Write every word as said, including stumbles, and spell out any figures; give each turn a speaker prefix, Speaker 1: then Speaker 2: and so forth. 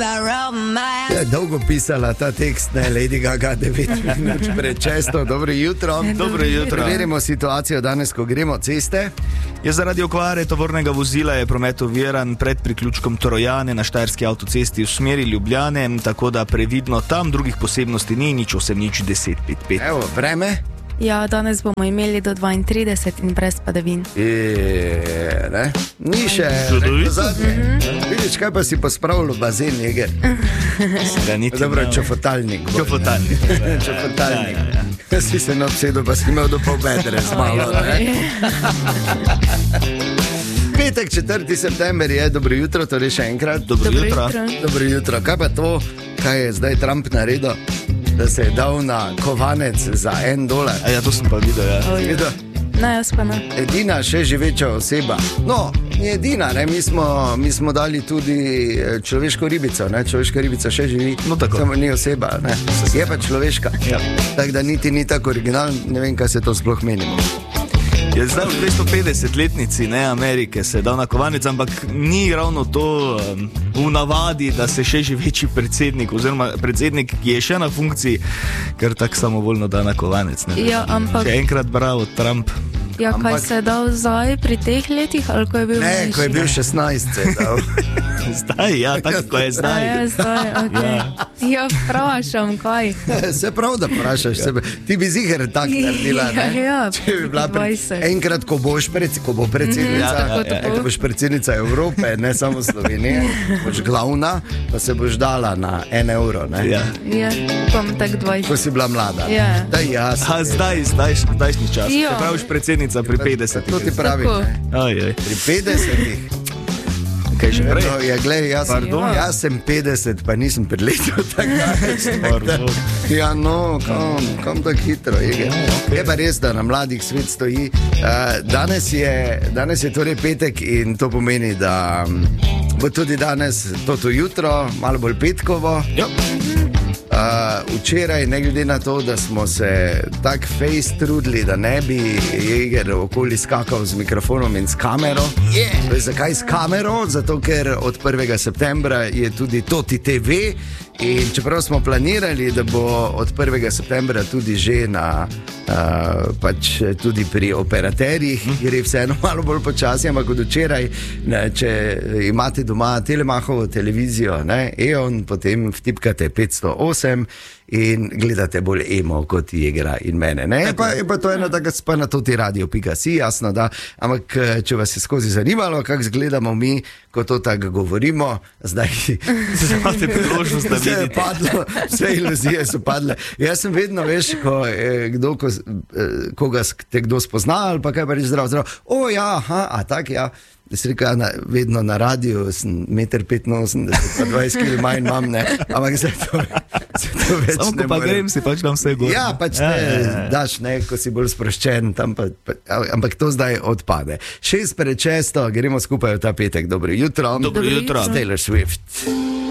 Speaker 1: Je dolgo pisala ta tekst, ne, Lady Gaga, devet minut pred često. Dobro jutro.
Speaker 2: Dobro jutro.
Speaker 1: Preverimo situacijo danes, ko gremo ceste.
Speaker 2: Je zaradi okvare tovornega vozila je promet oviran pred priključkom Trojane na Štajerski avtocesti v smeri Ljubljane, tako da previdno tam, drugih posebnosti ni, nič osem nič deset pet pet.
Speaker 1: Evo, vreme.
Speaker 3: Ja, danes bomo imeli do dvaintrideset in brez padavin.
Speaker 1: Je, ne? Ni še zadnje. Mm-hmm. Vidiš, kaj pa si pospravil bazen, Jeger? Dobro, čofotalnik.
Speaker 2: Čofotalnik.
Speaker 1: Čofotalnik. Ja, ja, ja. Si se naobsedel, pa si imel do pol bedre z malo, ne? Petek, četrti september je, dobro jutro, torej še enkrat.
Speaker 2: Dobro, dobro jutro.
Speaker 3: jutro.
Speaker 1: Dobro jutro. Kaj pa to, kaj je zdaj Trump naredil? Da se je dal na kovanec za en dolar.
Speaker 2: A ja, to sem pa videl, ja.
Speaker 1: Videl?
Speaker 3: Ne, jaz pa ne.
Speaker 1: Edina še živeča oseba. No, ni edina, ne? Mi smo, mi smo dali tudi človeško ribico, ne? Človeška ribica še živi,
Speaker 2: no, tako.
Speaker 1: Samo ni oseba, ne? Je pa človeška.
Speaker 2: Ja.
Speaker 1: Tako da niti ni tako original, ne vem, kaj se to sploh menimo.
Speaker 2: Je zdaj v dvestopetdesetletnici ne, Amerike se je dal na kovanec, ampak ni ravno to um, v navadi, da se še živeči predsednik oziroma predsednik, ki je še na funkciji, ker tako samovoljno da na kovanec. Ne.
Speaker 3: Ja, ampak...
Speaker 2: Še enkrat bravo, Trump.
Speaker 3: Ja, kaj
Speaker 1: Ampak-
Speaker 3: se je dal zdaj pri teh letih, ali ko je bil
Speaker 1: Ne,
Speaker 3: mlajši?
Speaker 1: ko je bil šestnajst, se je dal.
Speaker 2: Zdaj, ja, tako ko je
Speaker 3: A
Speaker 2: zdaj.
Speaker 3: ja, zdaj, okej. Ja, vprašam, kaj?
Speaker 1: Se prav, da vprašaš sebe. Ti bi ziher tak naredila, ne?
Speaker 3: Ja, ja,
Speaker 1: Če bi bila pred,
Speaker 3: dvajset.
Speaker 1: enkrat, ko boš, pred, ko bo predsednica,
Speaker 2: Ja,
Speaker 3: tako,
Speaker 1: ja,
Speaker 3: tako.
Speaker 1: ko boš predsednica Evrope, ne samo Slovenije, boš glavna, pa se boš dala na en evro, ne?
Speaker 2: Ja.
Speaker 3: Ja, bom tak
Speaker 1: Ko
Speaker 3: dvajset.
Speaker 1: si bila mlada.
Speaker 3: Ja.
Speaker 1: Daj jaz.
Speaker 2: A zdaj, zdaj, zdajšnji čas.
Speaker 3: Ja.
Speaker 2: Se praviš predsednica pri petdesetih.
Speaker 1: To ti pravi,
Speaker 3: Tako.
Speaker 1: ne?
Speaker 2: Aj, aj.
Speaker 1: Pri petdesetih.
Speaker 2: Kaj že prej?
Speaker 1: No, ja, glej, jaz,
Speaker 2: Pardon?
Speaker 1: jaz sem petdeset, pa nisem pred letom tako. Ja, no, kam, kam tako hitro je. Je pa res, da na mladih svet stoji. Uh, danes, je, danes je torej petek in to pomeni, da mm, bo tudi danes toto jutro malo bolj petkovo.
Speaker 2: Ja.
Speaker 1: Uh, včeraj, ne glede na to, da smo se tako face trudili, da ne bi Jeger okoli skakal z mikrofonom in s kamero. Yeah. Zakaj s kamero? Zato, ker od prvega septembra je tudi Toti T V. In čeprav smo planirali, da bo od prvega septembra tudi že na, uh, pač tudi pri operaterjih, gre vseeno malo bolj počasi, ampak od včeraj, ne, če imate doma Telemachovo televizijo, ne, Eon, potem vtipkate petsto osem in gledate bolj emo kot Jegera in mene. Ne? Je, pa, je pa to ena taka pa na toti radio pika si, jasno da, ampak če vas je skozi zanimalo, kako izgledamo mi, ko to tako govorimo, zdaj
Speaker 2: Imate priložnost, da
Speaker 1: vse je
Speaker 2: vidite.
Speaker 1: padlo, vse iluzije so padle. Jaz sem vedno, veš, ko, eh, kdo, ko, eh, koga s- te kdo spozna ali pa kaj pa reči zdrav, zdrav, o ja, aha, a tak ja. Jaz rekel, ja, na, vedno na radiju sem meter petinosemdeset, pa dvajset kilogramov manj imam, ne, ampak zdaj to, zdaj to več
Speaker 2: Samo
Speaker 1: ne
Speaker 2: ko pa
Speaker 1: morem.
Speaker 2: grem, si pač dam vse gor.
Speaker 1: Ja, pač te ja, ja, ja. daš, ne, ko si bolj sproščen, tam pa, pa, ampak to zdaj odpade. Šest pred šesto, gremo skupaj v ta petek. Dobro jutro.
Speaker 2: Dobro jutro.
Speaker 1: Taylor Swift.